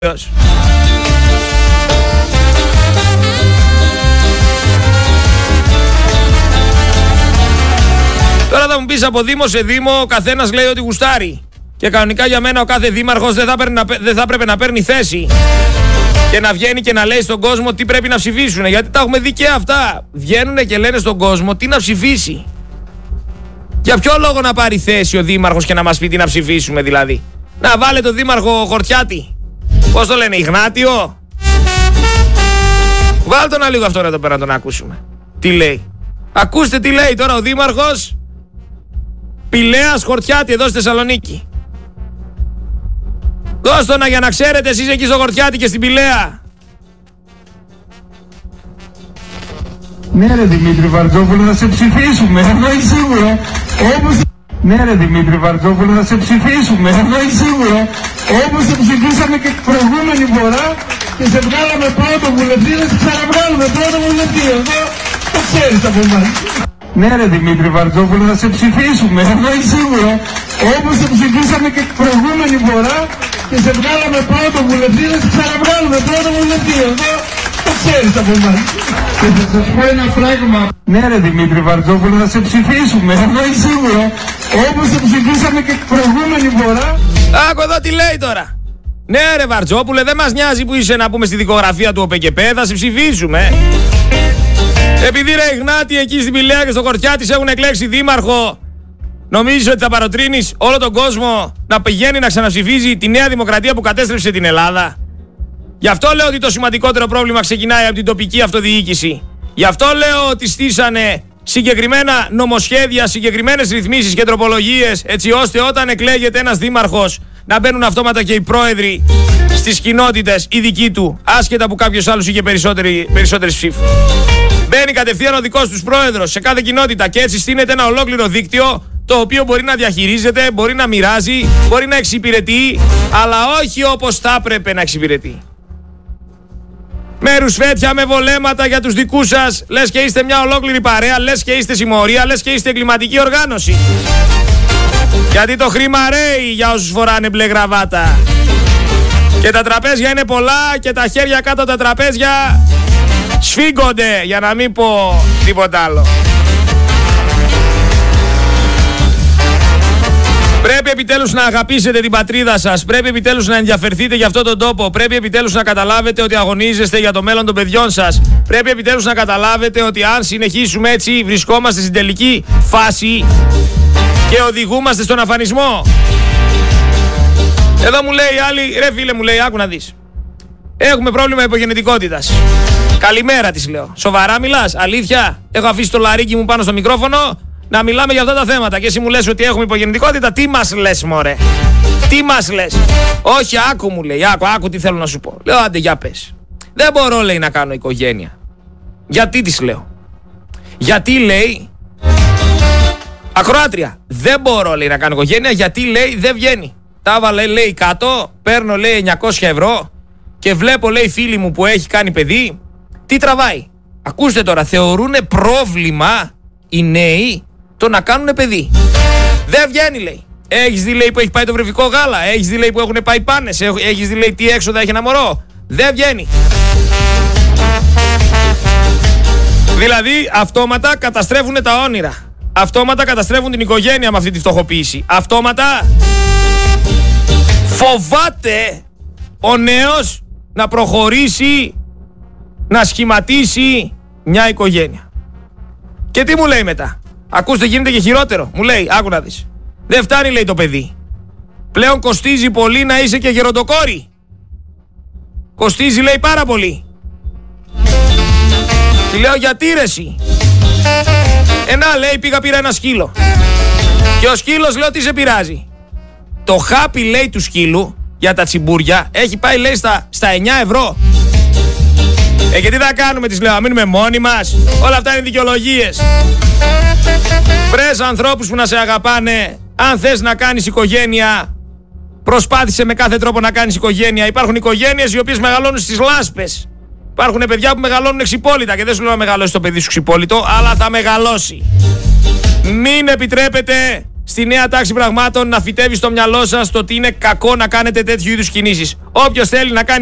Τώρα θα μου πεις από δήμο σε δήμο ο καθένας λέει ότι γουστάρει. Και κανονικά για μένα ο κάθε δήμαρχος δεν θα έπρεπε να παίρνει θέση και να βγαίνει και να λέει στον κόσμο τι πρέπει να ψηφίσουν. Γιατί τα έχουμε δει και αυτά. Βγαίνουν και λένε στον κόσμο τι να ψηφίσει. Για ποιο λόγο να πάρει θέση ο δήμαρχος και να μας πει τι να ψηφίσουμε δηλαδή? Να βάλε τον δήμαρχο Χορτιάτη. Πώς το λένε, Ιγνάτιο? Βάλτε τον λίγο αυτόν εδώ πέρα να τον ακούσουμε. Τι λέει? Ακούστε τι λέει τώρα ο δήμαρχος Πηλέας Χορτιάτη εδώ στη Θεσσαλονίκη. Δώσ' το για να ξέρετε εσείς εκεί στο Χορτιάτη και στην Πηλέα. Ναι ρε Δημήτρη Βαρτζόπουλο, θα σε ψηφίσουμε, αυτό είναι σίγουρο. Όπως... Ναι ρε Δημήτρη Βαρτζόπουλο, θα σε ψηφίσουμε, αυτό είναι σίγουρο. Όπως σε ψηφίσαμε και την προηγούμενη φορά και σε βγάλαμε πρώτο βουλευτή, θα σε ξαναβγάλουμε πρώτο βουλευτή. Αυτό το ξέρεις από εμάς. Ναι ρε Δημήτρη Βαρτζόπουλο, θα σε ψηφίσουμε, αυτό είναι σίγουρο. Όπως σε ψηφίσαμε και την προηγούμενη φορά και σε βγάλαμε πρώτο βουλευτή, θα σε ξαναβγάλουμε πρώτο βουλευτή. Αυτό το ξέρεις από εμάς. Και θα σας πω ένα πράγμα. Ναι ρε Δημήτρη Βαρτζόπουλο, θα σε ψηφίσουμε, αυτό είναι σίγουρο. Όπως σε ψηφίσαμε και την προηγούμενη φορά. Άκου εδώ τι λέει τώρα. Ναι ρε Βαρτζόπουλε, δεν μας νοιάζει που είσαι να πούμε στη δικογραφία του ΟΠΕΚΕΠΕ, θα σε ψηφίσουμε. Επειδή ρε Ιγνάτη εκεί στην Πηλαία και στο Χορτιάτη έχουν εκλέξει δήμαρχο, νομίζεις ότι θα παροτρύνεις όλο τον κόσμο να πηγαίνει να ξαναψηφίζει τη Νέα Δημοκρατία που κατέστρεψε την Ελλάδα? Γι' αυτό λέω ότι το σημαντικότερο πρόβλημα ξεκινάει από την τοπική αυτοδιοίκηση. Γι' αυτό λέω ότι στήσανε συγκεκριμένα νομοσχέδια, συγκεκριμένες ρυθμίσεις και τροπολογίες, έτσι ώστε όταν εκλέγεται ένας δήμαρχος να μπαίνουν αυτόματα και οι πρόεδροι στις κοινότητες, οι δικοί του, άσχετα που κάποιος άλλος είχε περισσότερες ψήφους. Μπαίνει κατευθείαν ο δικός τους πρόεδρος σε κάθε κοινότητα και έτσι στείνεται ένα ολόκληρο δίκτυο το οποίο μπορεί να διαχειρίζεται, μπορεί να μοιράζει, μπορεί να εξυπηρετεί, αλλά όχι όπως θα έπρεπε να εξυπηρετεί. Με ρουσφέτια, με βολέματα για τους δικούς σας, λες και είστε μια ολόκληρη παρέα, λες και είστε συμμορία, λες και είστε εγκληματική οργάνωση. Γιατί το χρήμα ρέει για όσους φοράνε μπλε γραβάτα. Και τα τραπέζια είναι πολλά και τα χέρια κάτω τα τραπέζια σφίγγονται, για να μην πω τίποτα άλλο. Πρέπει επιτέλους να αγαπήσετε την πατρίδα σας, πρέπει επιτέλους να ενδιαφερθείτε για αυτόν τον τόπο, πρέπει επιτέλους να καταλάβετε ότι αγωνίζεστε για το μέλλον των παιδιών σας, πρέπει επιτέλους να καταλάβετε ότι αν συνεχίσουμε έτσι βρισκόμαστε στην τελική φάση και οδηγούμαστε στον αφανισμό. Εδώ μου λέει άλλη, ρε φίλε μου λέει, άκου να δεις. Έχουμε πρόβλημα υπογεννητικότητας. Καλημέρα της λέω. Σοβαρά μιλάς, αλήθεια? Έχω αφήσει το λαρίκι μου πάνω στο μικρόφωνο να μιλάμε για αυτά τα θέματα και εσύ μου λες ότι έχουμε υπογεννητικότητα. Τι μας λες μωρέ? Τι μας λες? Όχι, άκου μου λέει, άκου τι θέλω να σου πω. Λέω άντε για πες. Δεν μπορώ λέει να κάνω οικογένεια. Γιατί της λέω? Γιατί λέει, ακροάτρια, δεν μπορώ λέει να κάνω οικογένεια γιατί λέει δεν βγαίνει. Τα έβαλε λέει κάτω, παίρνω λέει 900 ευρώ και βλέπω λέει φίλη μου που έχει κάνει παιδί. Τι τραβάει? Ακούστε τώρα, θεωρούν πρόβλημα οι νέοι το να κάνουν παιδί. Δεν βγαίνει λέει. Έχεις δει λέει που έχει πάει το βρεφικό γάλα? Έχεις δει λέει που έχουν πάει πάνες? Έχεις δει λέει τι έξοδα έχει ένα μωρό? Δεν βγαίνει. Δηλαδή αυτόματα καταστρέφουν τα όνειρα. Αυτόματα καταστρέφουν την οικογένεια με αυτή τη φτωχοποίηση. Αυτόματα φοβάται ο νέος να προχωρήσει, να σχηματίσει μια οικογένεια. Και τι μου λέει μετά? Ακούστε, γίνεται και χειρότερο. Μου λέει, άκου να δεις. Δεν φτάνει λέει το παιδί. Πλέον κοστίζει πολύ να είσαι και γεροντοκόρη. Κοστίζει λέει πάρα πολύ. Τη λέω γιατί ρε εσύ? Να λέει πήγα πήρα ένα σκύλο. Και ο σκύλος λέω τι σε πειράζει? Το χάπι λέει του σκύλου για τα τσιμπούρια έχει πάει λέει στα 9 ευρώ. Και τι θα κάνουμε, της λέω, να μείνουμε μόνοι μας? Όλα αυτά είναι δικαιολογίες. Βρες ανθρώπους που να σε αγαπάνε. Αν θες να κάνεις οικογένεια, προσπάθησε με κάθε τρόπο να κάνεις οικογένεια. Υπάρχουν οικογένειες οι οποίες μεγαλώνουν στις λάσπες. Υπάρχουν παιδιά που μεγαλώνουν ξυπόλυτα και δεν σου λέω να μεγαλώσει το παιδί σου ξυπόλυτο, αλλά θα μεγαλώσει. Μην επιτρέπετε στη νέα τάξη πραγμάτων να φυτεύει στο μυαλό σας το ότι είναι κακό να κάνετε τέτοιου είδους κινήσεις. Όποιος θέλει να κάνει